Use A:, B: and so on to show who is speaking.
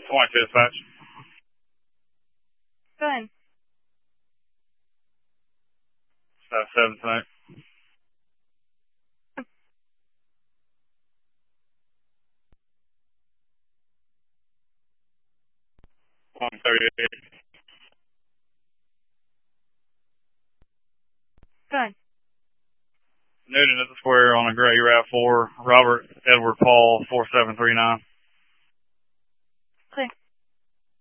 A: 22 dispatch.
B: Go ahead.
A: 7 tonight. 138.
B: Go ahead.
A: Newton at the square on a gray RAV4. Robert Edward Paul 4739.